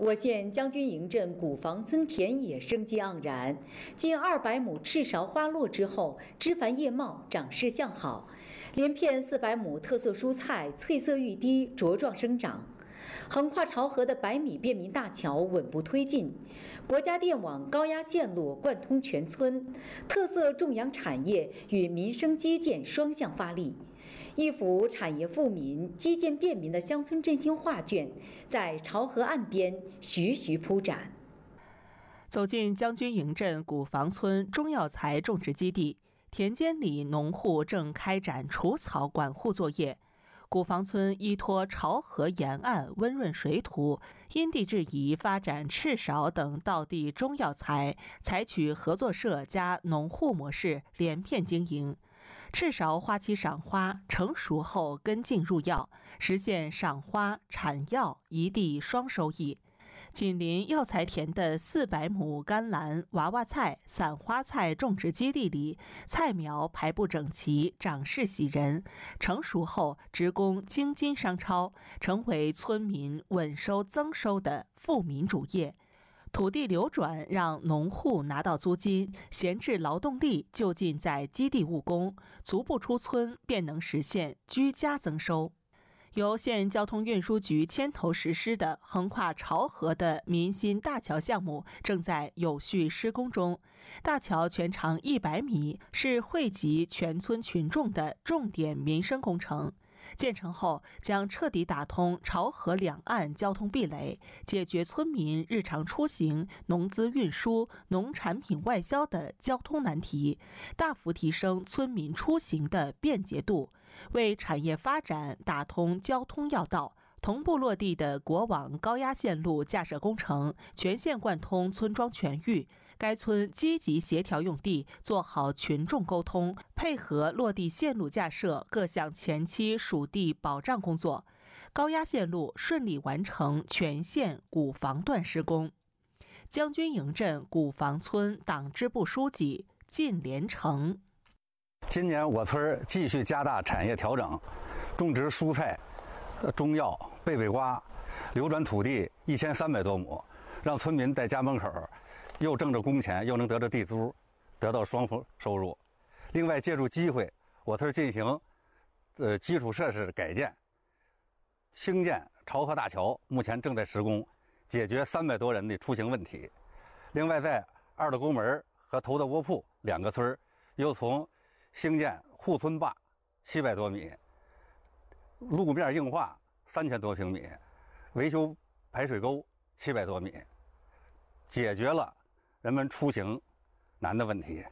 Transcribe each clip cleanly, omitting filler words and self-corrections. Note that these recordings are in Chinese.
我县将军营镇古房村田野生机盎然，近200亩赤芍花落之后，枝繁叶茂，长势向好，连片400亩特色蔬菜翠色欲滴，茁壮生长。横跨潮河的100米便民大桥稳步推进，国家电网高压线路贯通全村，特色种养产业与民生基建双向发力。一幅产业富民、基建便民的乡村振兴画卷，在潮河岸边徐徐铺展。 走进将军营镇古房村中药材种植基地，田间里农户正开展除草管护作业。古房村依托潮河沿岸温润水土，因地制宜发展赤芍等道地中药材，采取合作社加农户模式，连片经营。赤芍花期赏花，成熟后根茎入药，实现赏花产药一地双收益。紧邻药材田的400亩甘蓝、娃娃菜、散花菜种植基地里，菜苗排布整齐，长势喜人。成熟后直供京津商超，成为村民稳收增收的富民主业。土地流转让农户拿到租金，闲置劳动力就近在基地务工，足不出村便能实现居家增收。由县交通运输局牵头实施的横跨潮河的民心大桥项目正在有序施工中。大桥全长100米，是惠及全村群众的重点民生工程。建成后将彻底打通潮河两岸交通壁垒，解决村民日常出行、农资运输、农产品外销的交通难题，大幅提升村民出行的便捷度，为产业发展打通交通要道。同步落地的国网高压线路架设工程全线贯通村庄全域，该村积极协调用地，做好群众沟通，配合落地线路架设各项前期属地保障工作，高压线路顺利完成全线古房段施工。将军营镇古房村党支部书记靳连成： 今年我村继续加大产业调整，种植蔬菜、中药、贝贝瓜，流转土地1300多亩，让村民在家门口又挣着工钱，又能得着地租，得到双丰收入。另外，借助机会，我村进行基础设施改建，兴建潮河大桥，目前正在施工，解决300多人的出行问题。另外，在二道沟门和头道窝铺2个村又从兴建护村坝700多米，路面硬化3000多平米，维修排水沟700多米，解决了人们出行难的问题。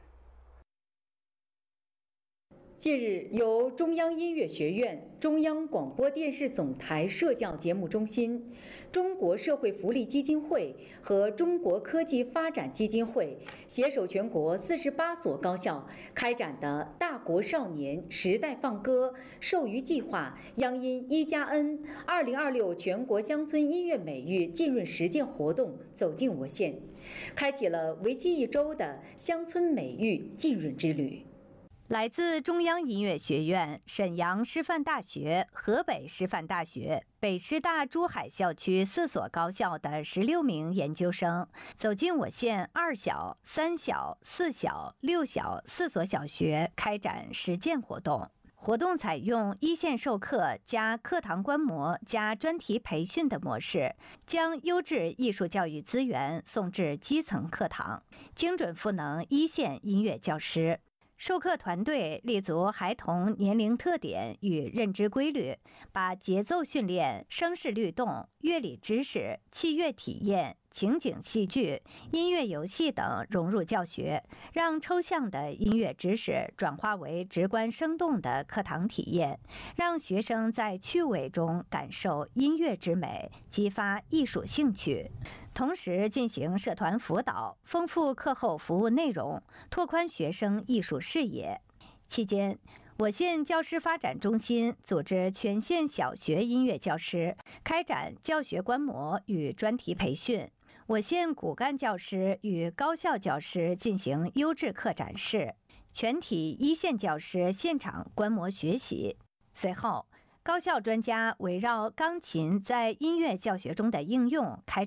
近日，由中央音乐学院、中央广播电视总台社教节目中心、中国社会福利基金会和中国科技发展基金会携手全国48所高校开展的大国少年时代放歌授予计划央音1+N 2026全国乡村音乐美育浸润实践活动走进我县，开启了为期1周的乡村美育浸润之旅。 来自中央音乐学院、沈阳师范大学、河北师范大学、北师大珠海校区4所高校的16名研究生走进我县2小、3小、4小、6小4所小学开展实践活动。活动采用一线授课加课堂观摩加专题培训的模式，将优质艺术教育资源送至基层课堂，精准赋能一线音乐教师。授课团队立足孩童年龄特点与认知规律，把节奏训练、声势律动、乐理知识、器乐体验、情景戏剧、音乐游戏等融入教学，让抽象的音乐知识转化为直观生动的课堂体验，让学生在趣味中感受音乐之美，激发艺术兴趣。同时进行社团辅导，丰富课后服务内容，拓宽学生艺术视野。期间，我县教师发展中心组织全县小学音乐教师开展教学观摩与专题培训，我县骨干教师与高校教师进行优质课展示，全体一线教师现场观摩学习。随后，高校专家围绕钢琴在音乐教学中的应用开